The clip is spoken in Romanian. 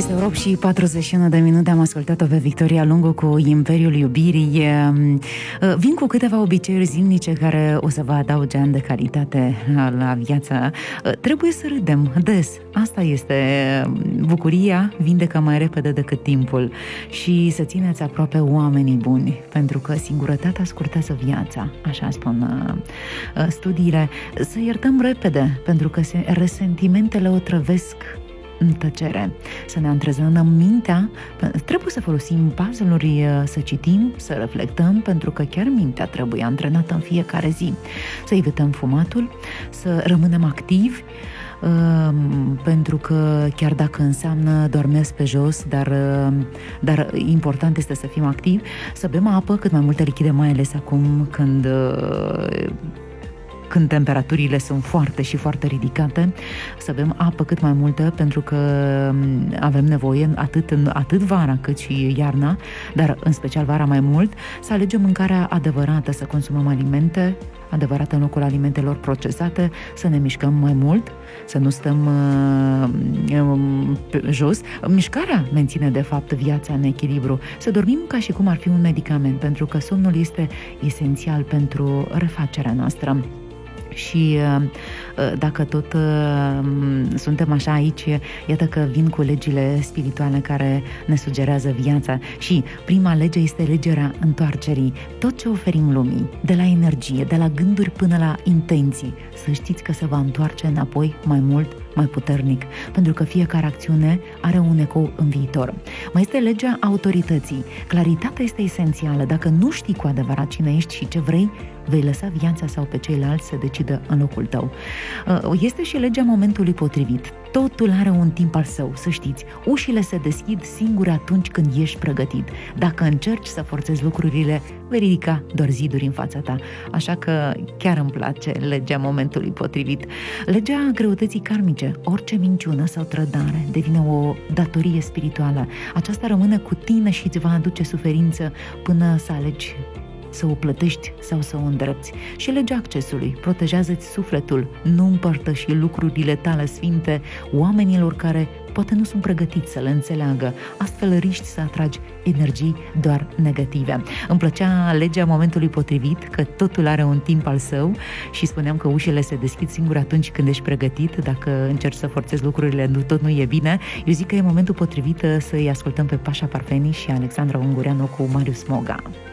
Este 8 și 41 de minute, am ascultat-o pe Victoria Lungu cu Imperiul Iubirii. Vin cu câteva obiceiuri zilnice care o să vă adauge ani de calitate la viață. Trebuie să râdem des. Asta este bucuria, vindecă mai repede decât timpul. Și să țineți aproape oamenii buni, pentru că singurătatea scurtează viața, așa spun studiile. Să iertăm repede, pentru că resentimentele otrăvesc în tăcere. Să ne antrezăm mintea. Trebuie să folosim puzzle-uri, să citim, să reflectăm, pentru că chiar mintea trebuie antrenată în fiecare zi. Să evităm fumatul, să rămânem activi, pentru că chiar dacă înseamnă doar mers pe jos, dar important este să fim activi, să bem apă, cât mai multe lichide, mai ales acum când temperaturile sunt foarte și foarte ridicate, să bem apă cât mai multă, pentru că avem nevoie atât vara cât și iarna, dar în special vara mai mult, să alegem mâncarea adevărată, să consumăm alimente adevărate în locul alimentelor procesate, să ne mișcăm mai mult, să nu stăm jos. Mișcarea menține de fapt viața în echilibru. Să dormim ca și cum ar fi un medicament, pentru că somnul este esențial pentru refacerea noastră. Și dacă tot suntem așa aici, iată că vin cu legile spirituale care ne sugerează viața. Și prima lege este legerea întoarcerii. Tot ce oferim lumii, de la energie, de la gânduri până la intenții, să știți că se va întoarce înapoi mai mult, mai puternic, pentru că fiecare acțiune are un ecou în viitor. Mai este legea autorității. Claritatea este esențială. Dacă nu știi cu adevărat cine ești și ce vrei, vei lăsa viața sau pe ceilalți să decidă în locul tău. Este și legea momentului potrivit. Totul are un timp al său, să știți. Ușile se deschid singure atunci când ești pregătit. Dacă încerci să forțezi lucrurile, vei ridica doar ziduri în fața ta. Așa că chiar îmi place legea momentului potrivit. Legea greutății karmice. Orice minciună sau trădare devine o datorie spirituală. Aceasta rămâne cu tine și îți va aduce suferință până să alegi să o plătești sau să o îndrepți. Și legea accesului. Protejează-ți sufletul, nu împărtăși lucrurile tale sfinte oamenilor care poate nu sunt pregătiți să le înțeleagă. Astfel riști să atragi energii doar negative. Îmi plăcea legea momentului potrivit, că totul are un timp al său și spuneam că ușile se deschid singure atunci când ești pregătit. Dacă încerci să forțezi lucrurile, tot nu e bine. Eu zic că e momentul potrivit să-i ascultăm pe Pașa Parfeni și Alexandra Ungureanu cu Marius Moga.